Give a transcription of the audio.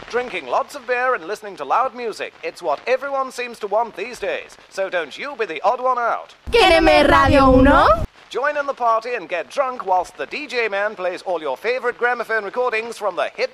Drinking lots of beer and listening to loud music. It's what everyone seems to want these days. So don't you be the odd one out. ¿Quéreme Radio 1? Join in the party and get drunk whilst the DJ man plays all your favourite gramophone recordings from the hit